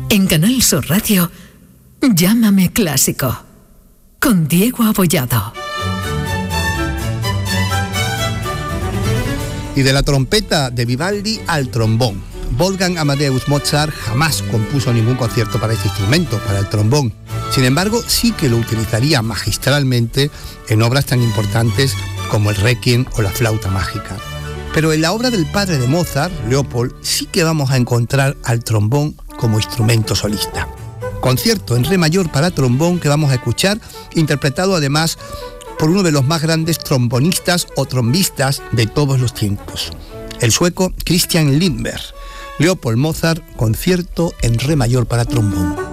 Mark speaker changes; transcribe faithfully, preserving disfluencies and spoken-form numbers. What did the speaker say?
Speaker 1: En Canal Sur Radio, Llámame Clásico, con Diego Abollado.
Speaker 2: Y de la trompeta de Vivaldi al trombón. Wolfgang Amadeus Mozart jamás compuso ningún concierto para este instrumento, para el trombón. Sin embargo, sí que lo utilizaría magistralmente en obras tan importantes como el Requiem o la Flauta Mágica. Pero en la obra del padre de Mozart, Leopold, sí que vamos a encontrar al trombón como instrumento solista. Concierto en re mayor para trombón que vamos a escuchar, interpretado además por uno de los más grandes trombonistas o trombistas de todos los tiempos, el sueco Christian Lindberg. Leopold Mozart, concierto en re mayor para trombón.